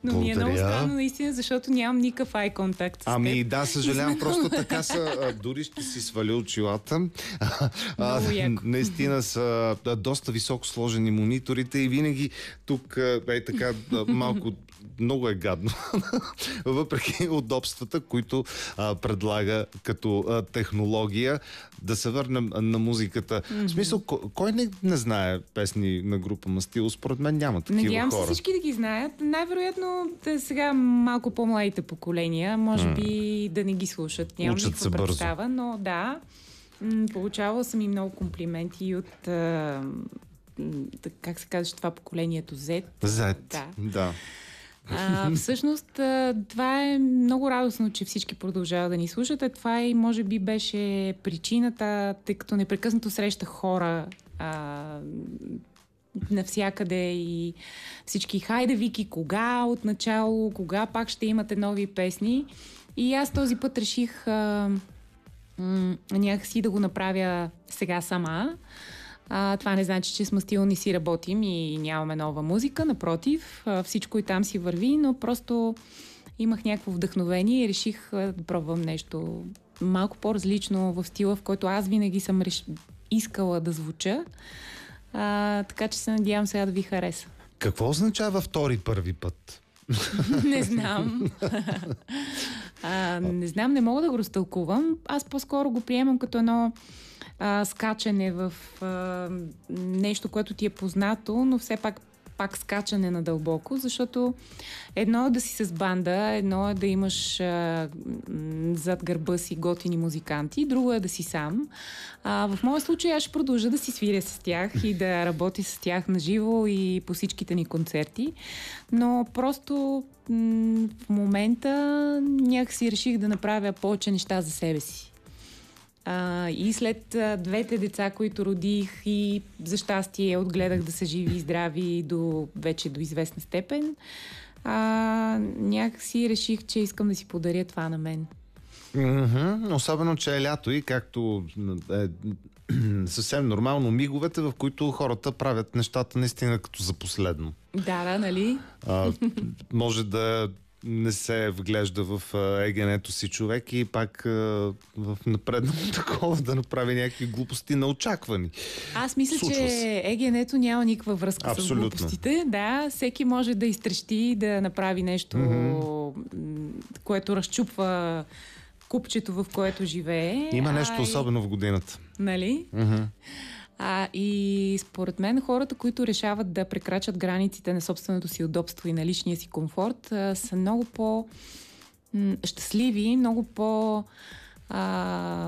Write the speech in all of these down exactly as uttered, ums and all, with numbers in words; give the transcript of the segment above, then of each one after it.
Но Благодаря. ми е много странно наистина, защото нямам никакъв eye contact с теб. Ами да, съжалявам, просто така са, а, дори ще си сваля очилата. А, наистина са да, доста високо сложени мониторите и винаги тук е така да, малко, много е гадно. Въпреки удобствата, които а, предлага като а, технология. Да се върнем на музиката. Mm-hmm. В смисъл, кой, кой не, не знае песни на група Мастило? Според мен няма такива Надявам хора. се всички да ги знаят. Най-вероятно да сега малко по-младите поколения, може mm. би да не ги слушат. Нямам никаква представа, но да. М- получавала съм и много комплименти от а, как се казва това поколението Z. Z, да. да. А, всъщност това е много радостно, че всички продължават да ни слушат. А това и може би беше причината, тъй като непрекъснато срещах хора а, навсякъде и всички хайде Вики, кога отначало, кога пак ще имате нови песни. И аз този път реших а, м- някакси да го направя сега сама. А, това не значи, че с Мастило не си работим и нямаме нова музика. Напротив, а, всичко и там си върви, но просто имах някакво вдъхновение и реших а, да пробвам нещо малко по-различно в стила, в който аз винаги съм реш... искала да звуча. А, така че се надявам сега да ви хареса. Какво означава втори първи път? Не знам. а, не знам, не мога да го разтълкувам. Аз по-скоро го приемам като едно а, скачане в а, нещо, което ти е познато, но все пак пак скачане надълбоко, защото едно е да си с банда, едно е да имаш а, зад гърба си готини музиканти, друго е да си сам. А, в моя случай аз ще продължа да си свиря с тях и да работя с тях наживо и по всичките ни концерти, но просто м- в момента някакси реших да направя повече неща за себе си. А, и след а, двете деца, които родих и за щастие отгледах да са живи и здрави до, вече до известна степен, а, някакси реших, че искам да си подаря това на мен. Mm-hmm. Особено, че е лято и както е съвсем нормално миговете, в които хората правят нещата наистина като за последно. Да, да, нали? А, може да не се вглежда в егенето си човек и пак в напреднало такова да направи някакви глупости неочаквани. Аз мисля, Случва че се. егенето няма никаква връзка Абсолютно. с глупостите. Да, всеки може да изтрещи, да направи нещо, mm-hmm. което разчупва купчето, в което живее. Има нещо а, особено в годината. Нали? Mm-hmm. А, и според мен хората, които решават да прекрачат границите на собственото си удобство и на личния си комфорт, а, са много по-щастливи, много по- а,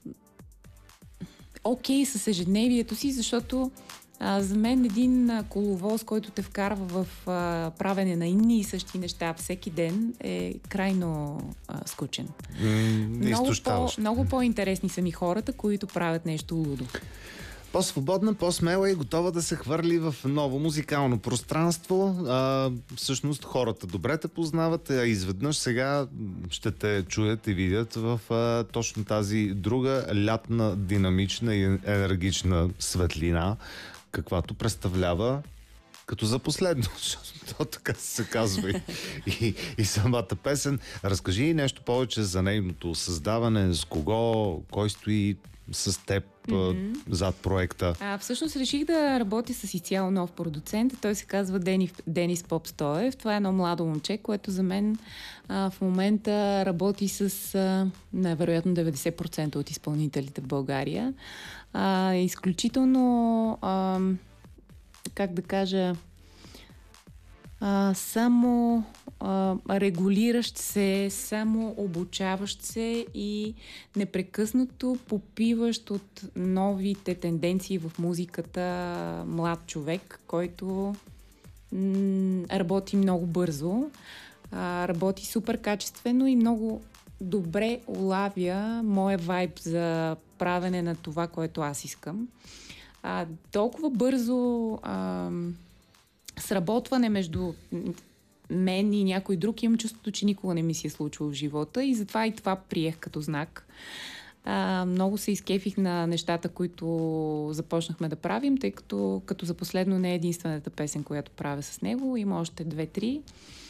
окей с ежедневието си, защото а, за мен един а, коловоз, който те вкарва в а, правене на едни и същи неща всеки ден, е крайно а, скучен. Mm, много, по, много по-интересни са ми хората, които правят нещо лудо. По-свободна, по-смела и готова да се хвърли в ново музикално пространство. А, всъщност хората добре те познават, а изведнъж сега ще те чуят и видят в а, точно тази друга лятна, динамична и енергична светлина, каквато представлява като за последно, то така се казва и, и, и самата песен. Разкажи нещо повече за нейното създаване, с кого, кой стои с теб mm-hmm. зад проекта. А, всъщност реших да работя с изцяло нов продуцент. Той се казва Дени, Денис Попстоев. Това е едно младо момче, което за мен а, в момента работи с а, най-вероятно деветдесет процента от изпълнителите в България. А, изключително а, как да кажа а, само а, регулиращ се, само обучаващ се и непрекъснато попиващ от новите тенденции в музиката млад човек, който м- работи много бързо, а, работи супер качествено и много добре улавя моя вайб за правене на това, което аз искам. А, толкова бързо а, сработване между мен и някой друг имам чувството, че никога не ми се е случило в живота и затова и това приех като знак. А, много се изкефих на нещата, които започнахме да правим, тъй като като за последно не е единствената песен, която правя с него. Има още две-три.